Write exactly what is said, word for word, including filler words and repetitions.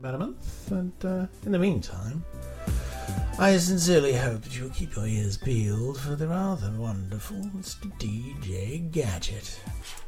about a month. And uh, in the meantime, I sincerely hope that you'll keep your ears peeled for the rather wonderful Mister D J Gadget.